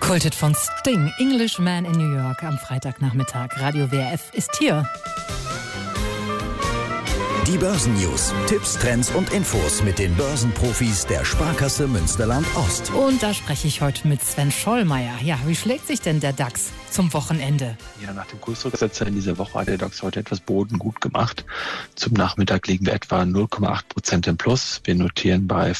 Kultet von Sting, Englishman in New York am Freitagnachmittag. Radio WRF ist hier. Die Börsennews, Tipps, Trends und Infos mit den Börsenprofis der Sparkasse Münsterland-Ost. Und da spreche ich heute mit Sven Schollmeier. Ja, wie schlägt sich denn der DAX zum Wochenende? Ja, nach dem Kursrücksetzer in dieser Woche hat der DAX heute etwas Boden gut gemacht. Zum Nachmittag liegen wir etwa 0,8% im Plus. Wir notieren bei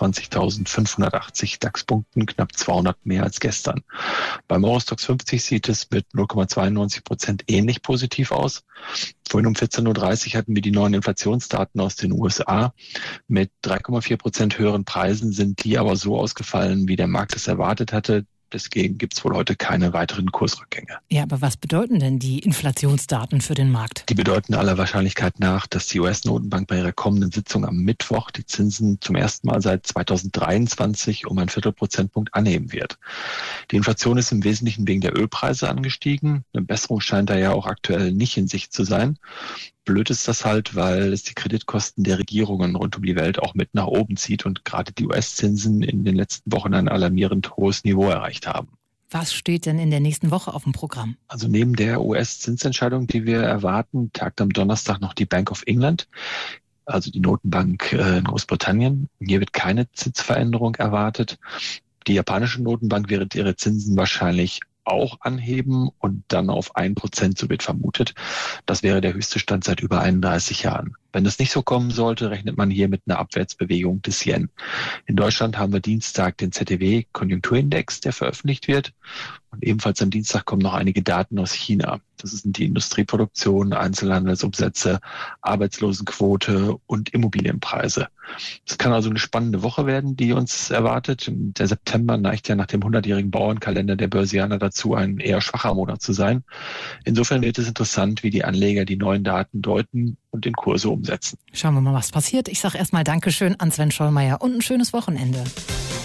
25.580 DAX-Punkten, knapp 200 mehr als gestern. Beim Eurostoxx 50 sieht es mit 0,92% ähnlich positiv aus. Vorhin um 14.30 Uhr hatten wir die neuen Inflationsdaten aus den USA. Mit 3,4% höheren Preisen sind die aber so ausgefallen, wie der Markt es erwartet hatte. Deswegen gibt es wohl heute keine weiteren Kursrückgänge. Ja, aber was bedeuten denn die Inflationsdaten für den Markt? Die bedeuten aller Wahrscheinlichkeit nach, dass die US-Notenbank bei ihrer kommenden Sitzung am Mittwoch die Zinsen zum ersten Mal seit 2023 um 0,25 Prozentpunkt anheben wird. Die Inflation ist im Wesentlichen wegen der Ölpreise angestiegen. Eine Besserung scheint da ja auch aktuell nicht in Sicht zu sein. Blöd ist das halt, weil es die Kreditkosten der Regierungen rund um die Welt auch mit nach oben zieht und gerade die US-Zinsen in den letzten Wochen ein alarmierend hohes Niveau erreicht haben. Was steht denn in der nächsten Woche auf dem Programm? Also neben der US-Zinsentscheidung, die wir erwarten, tagt am Donnerstag noch die Bank of England, also die Notenbank in Großbritannien. Hier wird keine Zinsveränderung erwartet. Die japanische Notenbank wird ihre Zinsen wahrscheinlich auch anheben und dann auf 1%, so wird vermutet. Das wäre der höchste Stand seit über 31 Jahren. Wenn das nicht so kommen sollte, rechnet man hier mit einer Abwärtsbewegung des Yen. In Deutschland haben wir Dienstag den ZDW-Konjunkturindex, der veröffentlicht wird. Und ebenfalls am Dienstag kommen noch einige Daten aus China. Das sind die Industrieproduktion, Einzelhandelsumsätze, Arbeitslosenquote und Immobilienpreise. Es kann also eine spannende Woche werden, die uns erwartet. Der September neigt ja nach dem 100-jährigen Bauernkalender der Börsianer dazu, ein eher schwacher Monat zu sein. Insofern wird es interessant, wie die Anleger die neuen Daten deuten und in Kurse umsetzen. Schauen wir mal, was passiert. Ich sage erstmal Dankeschön an Sven Schollmeier und ein schönes Wochenende.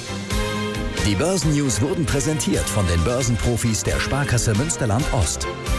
Die Börsennews wurden präsentiert von den Börsenprofis der Sparkasse Münsterland-Ost.